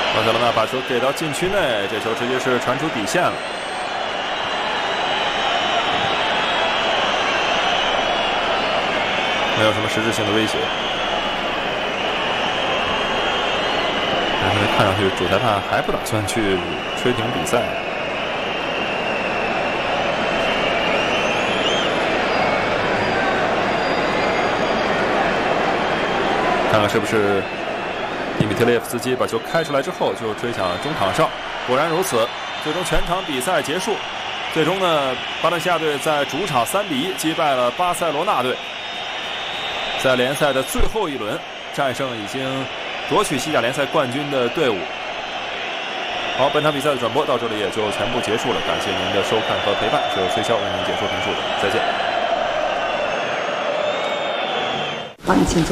巴塞罗那把球给到禁区内，这球直接是传出底线了。没有什么实质性的威胁。但是看上去主裁判还不打算去吹停比赛。看看是不是迪米特列夫斯基把球开出来之后就追向中场上，果然如此。最终全场比赛结束，最终呢，巴伦西亚队在主场3-1击败了巴塞罗那队，在联赛的最后一轮战胜已经夺取西甲联赛冠军的队伍。好，本场比赛的转播到这里也就全部结束了，感谢您的收看和陪伴，是由崔骁为您解说评述的，再见。 好，你请坐。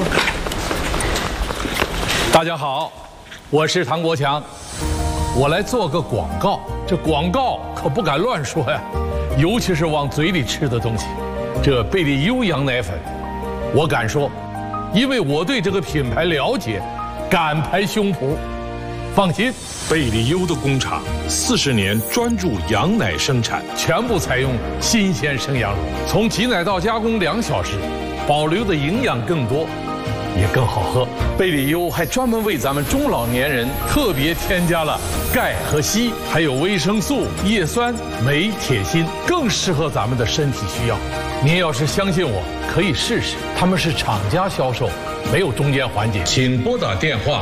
大家好，我是唐国强，我来做个广告。这广告可不敢乱说呀，尤其是往嘴里吃的东西。这贝利优羊奶粉，我敢说，因为我对这个品牌了解，敢拍胸脯。放心， 贝利优的工厂40年专注羊奶生产， 全部采用新鲜生羊乳，从挤奶到加工2小时，保留的营养更多，也更好喝。贝利优还专门为咱们中老年人特别添加了钙和硒，还有维生素、叶酸、镁、铁、锌，更适合咱们的身体需要。您要是相信我，可以试试。他们是厂家销售，没有中间环节。请拨打电话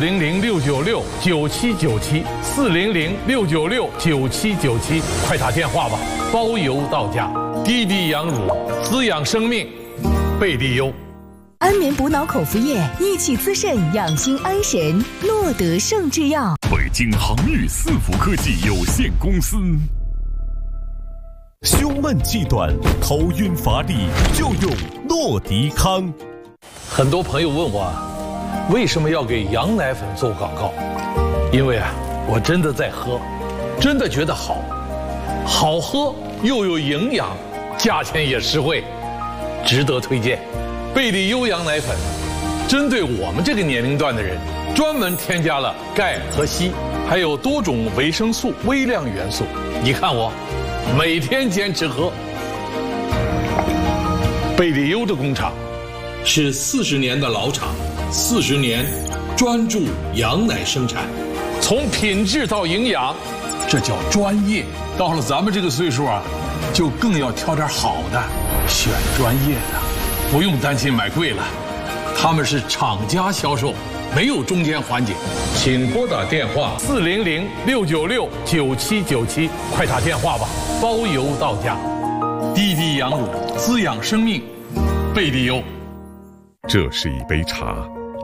400-696-9797，400-696-9797，快打电话吧，包邮到家。滴滴羊乳，滋养生命，贝利优。 安眠补脑口服液，益气滋肾，养心安神。诺德圣制药。 北京航宇4福科技有限公司。胸闷气短、头晕乏力，就用诺迪康。 很多朋友问我，为什么要给羊奶粉做广告？因为我真的在喝，真的觉得好喝又有营养，价钱也实惠，值得推荐。贝利优羊奶粉针对我们这个年龄段的人，专门添加了钙和硒，还有多种维生素、微量元素。你看我每天坚持喝。贝利优的工厂是40年的老厂，40年专注羊奶生产，从品质到营养，这叫专业。到了咱们这个岁数就更要挑点好的，选专业的，不用担心买贵了。他们是厂家销售，没有中间环节。请拨打电话400-696-9797，快打电话吧，包邮到家。滴滴羊乳，滋养生命，贝利优。 这是一杯茶，